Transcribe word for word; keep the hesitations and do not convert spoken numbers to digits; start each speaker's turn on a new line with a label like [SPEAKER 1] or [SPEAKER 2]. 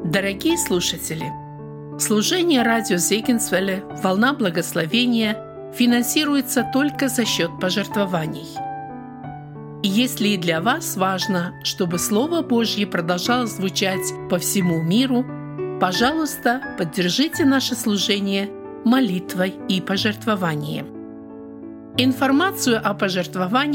[SPEAKER 1] Дорогие слушатели, служение радио Зегенсвелле «Волна благословения» финансируется только за счет пожертвований. И если и для вас важно, чтобы Слово Божье продолжало звучать по всему миру, пожалуйста, поддержите наше служение молитвой и пожертвованием. Информацию о пожертвовании